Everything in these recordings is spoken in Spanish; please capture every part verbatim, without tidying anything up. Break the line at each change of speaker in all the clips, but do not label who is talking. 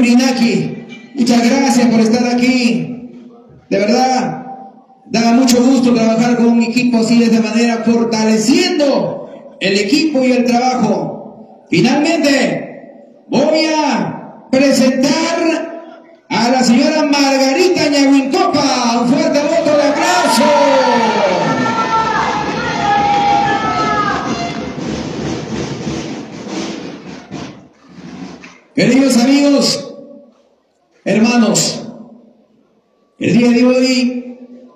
Inaki, muchas gracias por estar aquí. De verdad, da mucho gusto trabajar con un equipo así de esta manera, fortaleciendo el equipo y el trabajo. Finalmente, voy a presentar a la señora Margarita Ñahuincopa. Un fuerte voto de aplauso. Queridos amigos, hermanos, el día de hoy,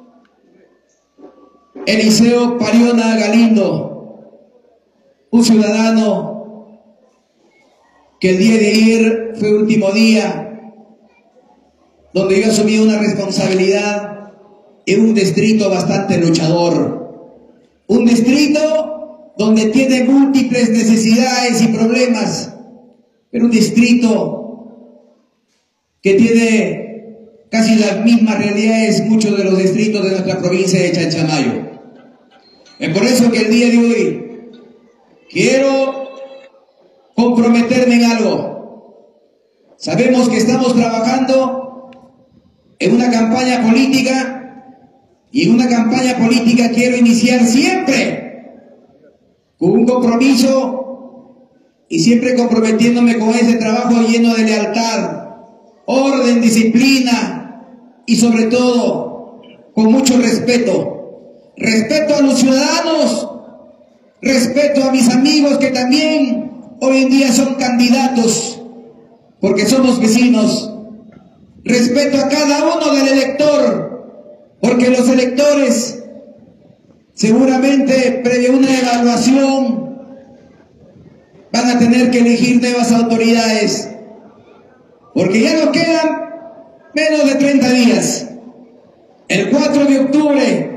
Eliseo Pariona Galindo, un ciudadano que el día de ayer fue último día, donde yo asumí una responsabilidad en un distrito bastante luchador, un distrito donde tiene múltiples necesidades y problemas, pero un distrito que tiene casi las mismas realidades muchos de los distritos de nuestra provincia de Chanchamayo. Es por eso que el día de hoy quiero comprometerme en algo. Sabemos que estamos trabajando en una campaña política, y en una campaña política quiero iniciar siempre con un compromiso y siempre comprometiéndome con ese trabajo lleno de lealtad, orden, disciplina y sobre todo con mucho respeto. Respeto a los ciudadanos, respeto a mis amigos que también hoy en día son candidatos, porque somos vecinos. Respeto a cada uno del elector, porque los electores seguramente previo a una evaluación van a tener que elegir nuevas autoridades, porque ya nos quedan menos de treinta días. El cuatro de octubre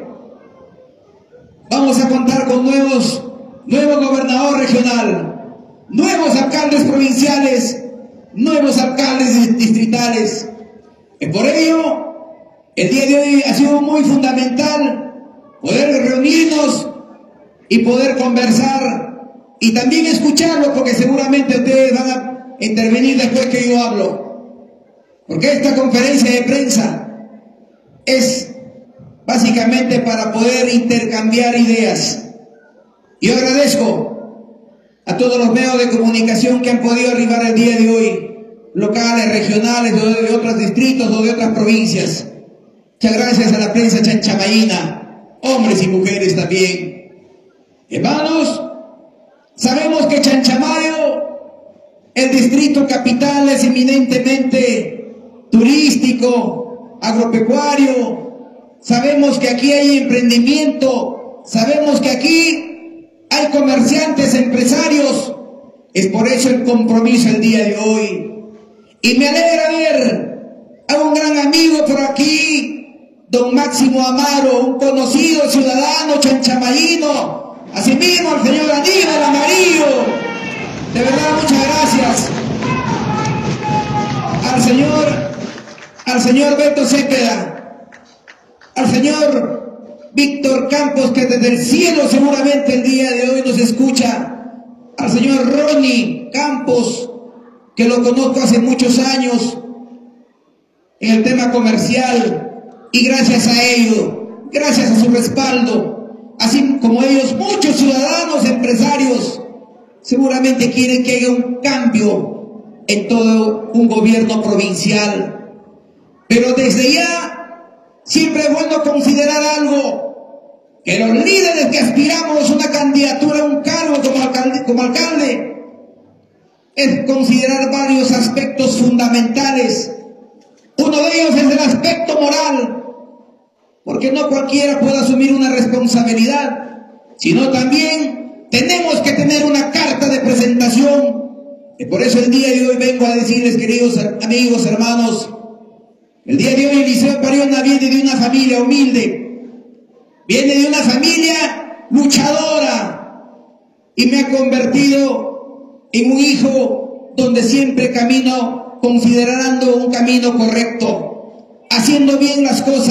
vamos a contar con nuevos, nuevo gobernador regional, nuevos alcaldes provinciales, nuevos alcaldes distritales. Y por ello, el día de hoy ha sido muy fundamental poder reunirnos y poder conversar y también escucharlo, porque seguramente ustedes van a intervenir después que yo hablo, porque esta conferencia de prensa es básicamente para poder intercambiar ideas. Yo agradezco a todos los medios de comunicación que han podido arribar el día de hoy, locales, regionales, de otros distritos o de otras provincias. Muchas gracias a la prensa chanchamayina, hombres y mujeres también. Hermanos, sabemos que Chanchamayo, el distrito capital, es eminentemente turístico, agropecuario. Sabemos que aquí hay emprendimiento, sabemos que aquí hay comerciantes, empresarios. Es por eso el compromiso el día de hoy. Y me alegra ver a un gran amigo por aquí, don Máximo Amaro, un conocido ciudadano chanchamayino. Asimismo al señor Aníbal Amarillo, de verdad muchas gracias. Al señor, al señor Beto Cepeda, al señor Víctor Campos, que desde el cielo seguramente el día de hoy nos escucha, al señor Ronnie Campos, que lo conozco hace muchos años en el tema comercial, y gracias a ello, gracias a su respaldo, así como ellos, muchos ciudadanos, empresarios, seguramente quieren que haya un cambio en todo un gobierno provincial. Pero desde ya, siempre es bueno considerar algo, que los líderes que aspiramos a una candidatura, a un cargo como alcalde, como alcalde, es considerar varios aspectos fundamentales. Uno de ellos es el aspecto moral, porque no cualquiera puede asumir una responsabilidad, sino también tenemos que tener una carta de presentación. Y por eso el día de hoy vengo a decirles, queridos amigos, hermanos, el día de hoy Eliseo Pariona viene de una familia humilde, viene de una familia luchadora, y me ha convertido en un hijo donde siempre camino considerando un camino correcto, haciendo bien las cosas.